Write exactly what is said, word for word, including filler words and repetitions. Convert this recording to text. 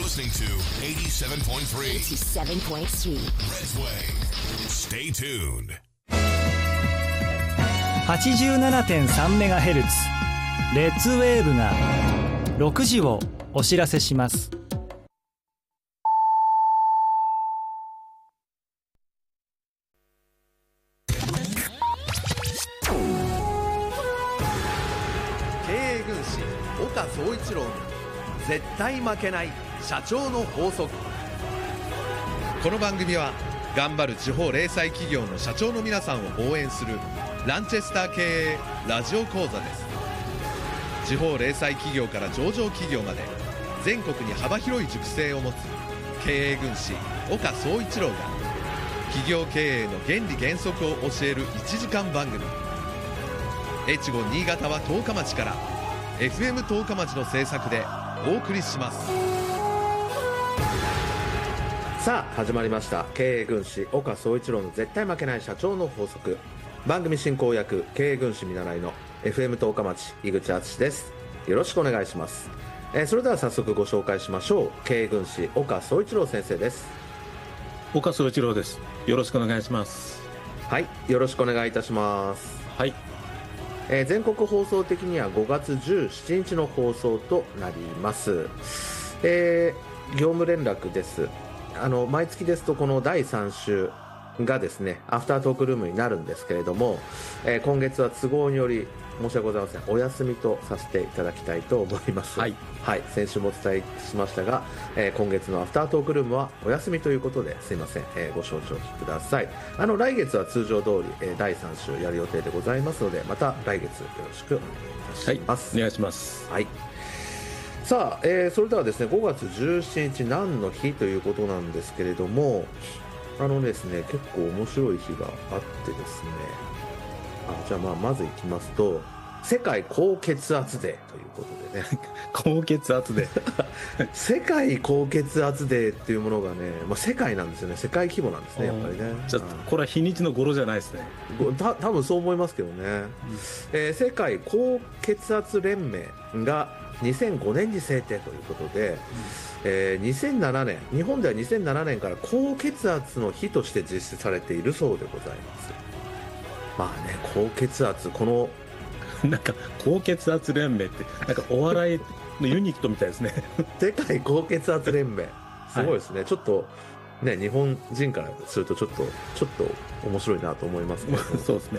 listening to eighty-seven point three eighty-seven point three Redsway. Stay tuned. はちじゅうななてんさんメガヘルツ レッツウェーブがろくじをお知らせします。 経営軍師岡総一郎の絶対負けない社長の法則。この番組は頑張る地方零細企業の社長の皆さんを応援するランチェスター経営ラジオ講座です。地方零細企業から上場企業まで全国に幅広い熟成を持つ経営軍師岡総一郎が企業経営の原理原則を教えるいちじかん番組。越後新潟は十日町から エフエム 十日町の制作でお送りします。さあ始まりました、経営軍師岡総一郎の絶対負けない社長の法則。番組進行役経営軍師見習いの エフエム 十日町井口敦です。よろしくお願いします。えー、それでは早速ご紹介しましょう。経営軍師岡総一郎先生です。 岡総一郎です。よろしくお願いします。 はい、よろしくお願いいたします。 はい、 えー、全国放送的にはごがつじゅうしちにちの放送となります。えー、業務連絡です。あの毎月ですとこのだいさん週がですねアフタートークルームになるんですけれども、えー、今月は都合により申し訳ございません、お休みとさせていただきたいと思います。はい、はい、先週もお伝えしましたが、えー、今月のアフタートークルームはお休みということですいません、えー、ご承知おきください。あの来月は通常通り、えー、だいさん週やる予定でございますので、また来月よろしくお願いいたします。 はい、お願いします。 はい、さあ、えー、それではですねごがつじゅうしちにち何の日ということなんですけれども、あのですね結構面白い日があってですね、あじゃあまあまずいきますと、世界高血圧デーということでね高血圧デー世界高血圧デーっていうものがね、まあ、世界なんですよね、世界規模なんですねやっぱりね。 じゃあこれは日にちの語呂じゃないですね。 た多分そう思いますけどね、うんえー、世界高血圧連盟がにせんごねんに制定ということで、うんえー、にせんななねん日本ではにせんななねんから高血圧の日として実施されているそうでございます。まあね、高血圧、このなんか高血圧連盟ってなんかお笑いのユニットみたいですね世界高血圧連盟すごいですね、はい、ちょっとね日本人からするとちょっとちょっと面白いなと思いますけどそうですね、